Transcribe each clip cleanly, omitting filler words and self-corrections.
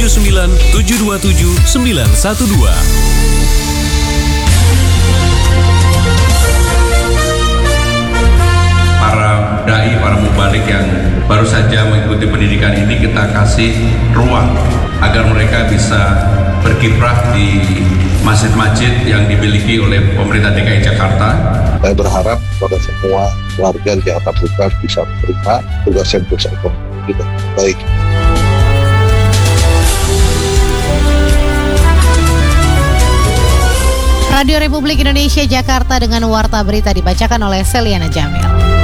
912. Para dai, para mubalik yang baru saja mengikuti pendidikan ini, kita kasih ruang agar mereka bisa berkiprah di masjid-masjid yang dimiliki oleh pemerintah DKI Jakarta. Saya berharap pada semua warga di Jakarta Pusat bisa menerima tugas yang kita baik. Radio Republik Indonesia Jakarta dengan warta berita dibacakan oleh Seliana Jamil.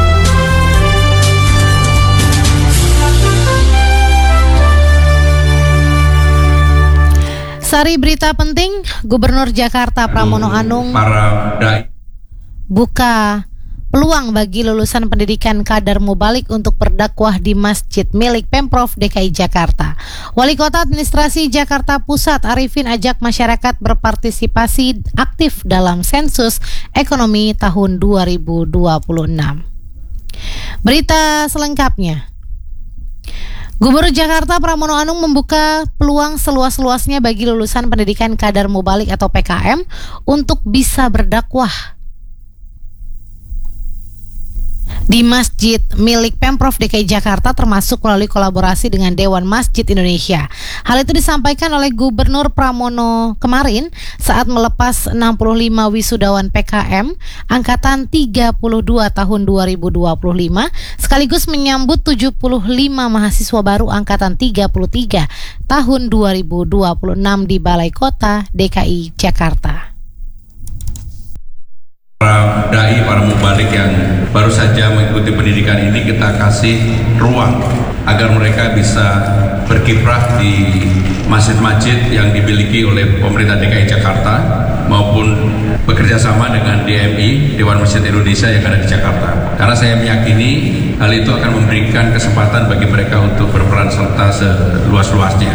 Sari berita penting, Gubernur Jakarta Pramono Anung buka peluang bagi lulusan pendidikan kadar mubalik untuk berdakwah di masjid milik Pemprov DKI Jakarta. Wali Kota Administrasi Jakarta Pusat Arifin ajak masyarakat berpartisipasi aktif dalam sensus ekonomi tahun 2026. Berita selengkapnya. Gubernur Jakarta Pramono Anung membuka peluang seluas-luasnya bagi lulusan pendidikan kadar mubalik atau PKM untuk bisa berdakwah di masjid milik Pemprov DKI Jakarta, termasuk melalui kolaborasi dengan Dewan Masjid Indonesia. Hal itu disampaikan oleh Gubernur Pramono kemarin saat melepas 65 wisudawan PKM Angkatan 32 tahun 2025 sekaligus menyambut 75 mahasiswa baru Angkatan 33 tahun 2026 di Balai Kota DKI Jakarta. Para dai, para mubalik yang baru saja mengikuti pendidikan ini, kita kasih ruang agar mereka bisa berkiprah di masjid-masjid yang dimiliki oleh pemerintah DKI Jakarta maupun bekerja sama dengan DMI, Dewan Masjid Indonesia yang ada di Jakarta. Karena saya meyakini hal itu akan memberikan kesempatan bagi mereka untuk berperan serta seluas-luasnya.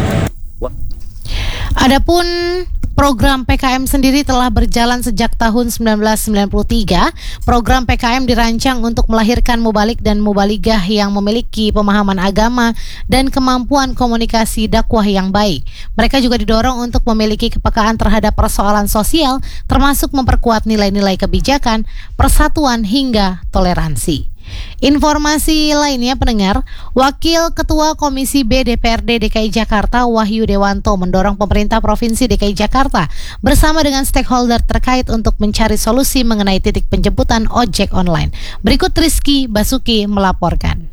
Adapun program PKM sendiri telah berjalan sejak tahun 1993. Program PKM dirancang untuk melahirkan mubalik dan mubaligah yang memiliki pemahaman agama dan kemampuan komunikasi dakwah yang baik. Mereka juga didorong untuk memiliki kepekaan terhadap persoalan sosial, termasuk memperkuat nilai-nilai kebijakan, persatuan hingga toleransi. Informasi lainnya, pendengar, Wakil Ketua Komisi B DPRD DKI Jakarta Wahyu Dewanto mendorong pemerintah Provinsi DKI Jakarta bersama dengan stakeholder terkait untuk mencari solusi mengenai titik penjemputan ojek online. Berikut Rizky Basuki melaporkan.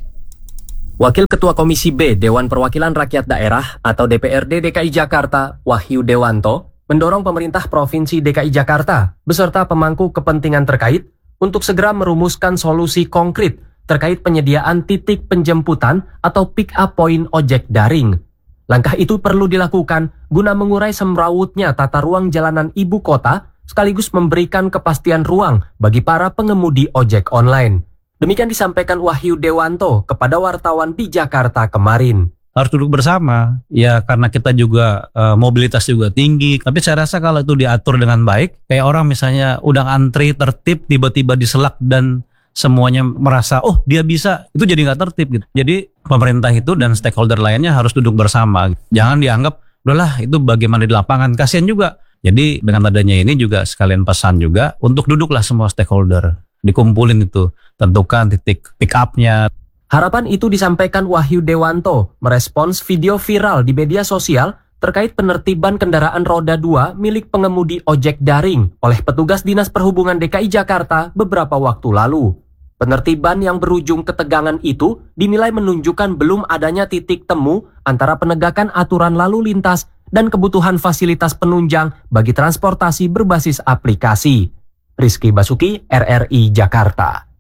Wakil Ketua Komisi B Dewan Perwakilan Rakyat Daerah atau DPRD DKI Jakarta Wahyu Dewanto mendorong pemerintah Provinsi DKI Jakarta beserta pemangku kepentingan terkait untuk segera merumuskan solusi konkret terkait penyediaan titik penjemputan atau pick-up point ojek daring. Langkah itu perlu dilakukan guna mengurai semrawutnya tata ruang jalanan ibu kota sekaligus memberikan kepastian ruang bagi para pengemudi ojek online. Demikian disampaikan Wahyu Dewanto kepada wartawan di Jakarta kemarin. Harus duduk bersama, ya karena kita juga mobilitas juga tinggi. Tapi saya rasa kalau itu diatur dengan baik, kayak orang misalnya udah antri tertib, tiba-tiba diselak dan semuanya merasa, oh dia bisa, itu jadi nggak tertib gitu. Jadi pemerintah itu dan stakeholder lainnya harus duduk bersama. Jangan dianggap, udahlah itu bagaimana di lapangan, kasihan juga. Jadi dengan adanya ini juga sekalian pesan juga untuk duduklah semua stakeholder, dikumpulin itu, tentukan titik pick up-nya. Harapan itu disampaikan Wahyu Dewanto merespons video viral di media sosial terkait penertiban kendaraan roda 2 milik pengemudi ojek daring oleh petugas Dinas Perhubungan DKI Jakarta beberapa waktu lalu. Penertiban yang berujung ketegangan itu dinilai menunjukkan belum adanya titik temu antara penegakan aturan lalu lintas dan kebutuhan fasilitas penunjang bagi transportasi berbasis aplikasi. Rizky Basuki, RRI Jakarta.